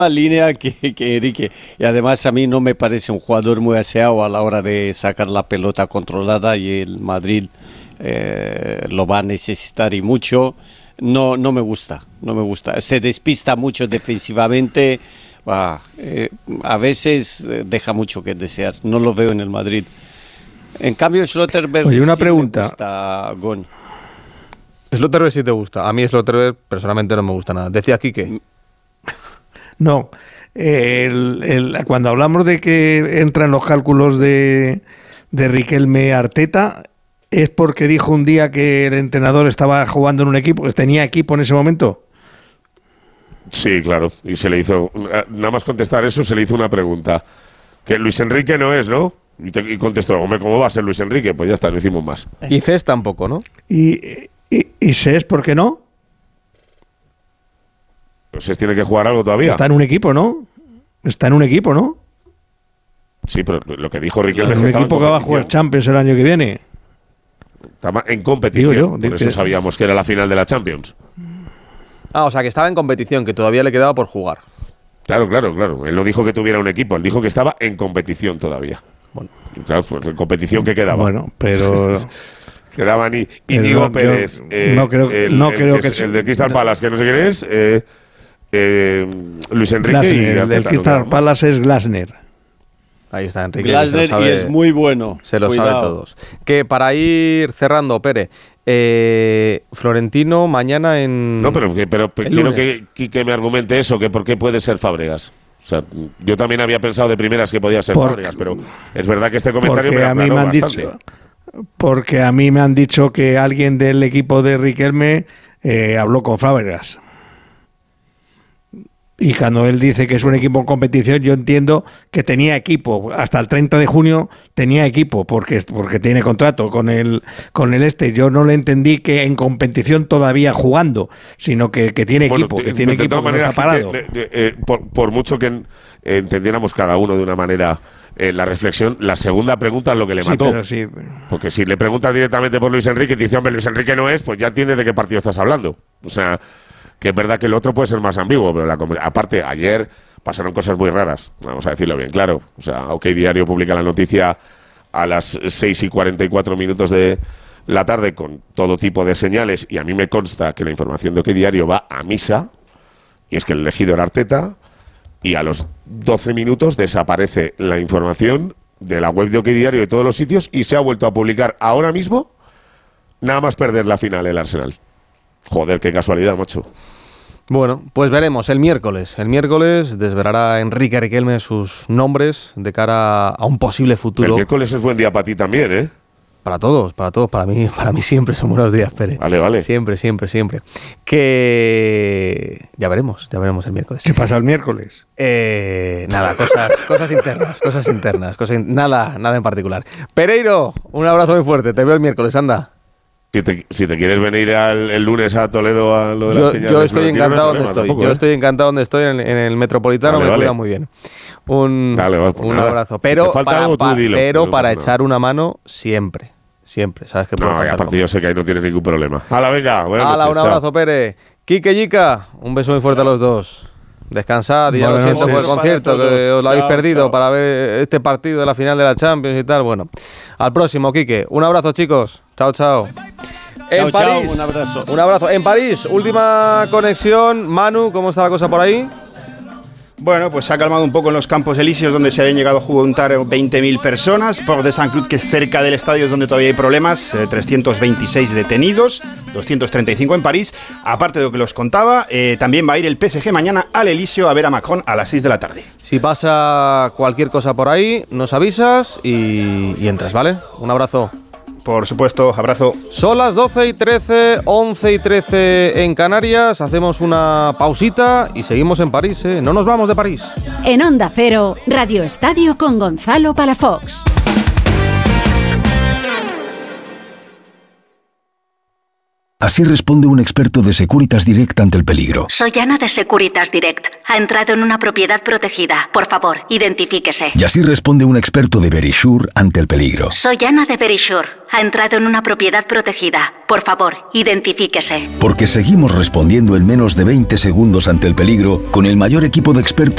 línea que Enrique, y además a mí no me parece un jugador muy aseado a la hora de sacar la pelota controlada, y el Madrid lo va a necesitar y mucho. No me gusta, se despista mucho defensivamente, a veces deja mucho que desear, no lo veo en el Madrid. En cambio Schlotterberg, oye, una pregunta. Sí me gusta, Gon. Schlotterberg sí te gusta. A mí Schlotterberg personalmente no me gusta nada. Decía Quique. No, cuando hablamos de que entra en los cálculos de Riquelme Arteta, ¿es porque dijo un día que el entrenador estaba jugando en un equipo, que tenía equipo en ese momento? Sí, claro. Y se le hizo, nada más contestar eso, se le hizo una pregunta. Que Luis Enrique no es, ¿no? Y contestó, hombre, ¿cómo va a ser Luis Enrique? Pues ya está, no hicimos más. Y Cés tampoco, ¿no? ¿Y Cés por qué no? Pues Cés tiene que jugar algo todavía. Está en un equipo, ¿no? Sí, pero lo que dijo Riquelme es un equipo que va a jugar Champions el año que viene. Estaba en competición, por eso sabíamos que era la final de la Champions. O sea, que estaba en competición, que todavía le quedaba por jugar. Claro. Él no dijo que tuviera un equipo, él dijo que estaba en competición todavía. Bueno, claro, pues en competición que quedaba. Bueno, pero quedaban Íñigo Pérez, no creo que el de Crystal Palace, que no sé quién es, Luis Enrique Glasner, el del Crystal Palace es Glasner. Ahí está Enrique. Glasner, y es muy bueno. Se lo sabe todos. Que para ir cerrando, Pere, Florentino mañana en... No, pero quiero que me argumente eso, que por qué puede ser Fábregas. O sea, yo también había pensado de primeras que podía ser Fábregas, pero es verdad que este comentario me aclaró bastante. Porque a mí me han dicho que alguien del equipo de Riquelme habló con Fábregas. Y cuando él dice que es un equipo en competición, yo entiendo que tenía equipo. Hasta el 30 de junio tenía equipo, porque tiene contrato con el Yo no le entendí que en competición todavía jugando, sino que tiene equipo, que tiene equipo que no está parado. Por mucho que entendiéramos cada uno de una manera la reflexión, la segunda pregunta es lo que le mató. Sí. Porque si le preguntas directamente por Luis Enrique y te dice, hombre, Luis Enrique no es, pues ya entiendes de qué partido estás hablando. O sea, que es verdad que el otro puede ser más ambiguo, pero aparte, ayer pasaron cosas muy raras, vamos a decirlo bien claro. O sea, OK Diario publica la noticia a las 6:44 de la tarde con todo tipo de señales, y a mí me consta que la información de OK Diario va a misa, y es que el elegido era Arteta, y a los 12 minutos desaparece la información de la web de OK Diario de todos los sitios, y se ha vuelto a publicar ahora mismo, nada más perder la final el Arsenal. Joder, qué casualidad, macho. Bueno, pues veremos el miércoles. El miércoles desvelará Enrique Riquelme sus nombres de cara a un posible futuro. El miércoles es buen día para ti también, ¿eh? Para todos. Para mí siempre son buenos días, Pere. Vale. Siempre. Que ya veremos el miércoles. ¿Qué pasa el miércoles? Nada, cosas internas. Nada en particular. Pereiro, un abrazo muy fuerte. Te veo el miércoles, anda. Si te quieres venir el lunes a Toledo a lo de las Peñas. Yo estoy encantado donde estoy. Yo estoy encantado donde estoy en el Metropolitano. Me cuida muy bien. Un abrazo. Pero para echar una mano siempre. ¿Sabes que puedo contar? Aparte yo sé que ahí no tienes ningún problema. ¡Hala, venga! Un abrazo, Pere. Quique, Yica, un beso muy fuerte a los dos. Descansad y ya lo siento por el concierto, que os lo habéis perdido para ver este partido de la final de la Champions y tal. Bueno, al próximo, Quique. Un abrazo, chicos. Chao. En París, un abrazo. En París, última conexión. Manu, ¿cómo está la cosa por ahí? Bueno, pues se ha calmado un poco en los Campos Elíseos, donde se habían llegado a juntar 20.000 personas. Port de Saint-Cloud, que es cerca del estadio, es donde todavía hay problemas. 326 detenidos, 235 en París. Aparte de lo que los contaba, también va a ir el PSG mañana al Elíseo a ver a Macron a las 6 de la tarde. Si pasa cualquier cosa por ahí, nos avisas y entras, ¿vale? Un abrazo. Por supuesto, abrazo. Son las 12:13, 11:13 en Canarias. Hacemos una pausita y seguimos en París, ¿eh? No nos vamos de París. En Onda Cero, Radio Estadio con Gonzalo Palafox. Así responde un experto de Securitas Direct ante el peligro. Soy Ana de Securitas Direct. Ha entrado en una propiedad protegida. Por favor, identifíquese. Y así responde un experto de Verisure ante el peligro. Soy Ana de Verisure. Ha entrado en una propiedad protegida. Por favor, identifíquese. Porque seguimos respondiendo en menos de 20 segundos ante el peligro con el mayor equipo de expertos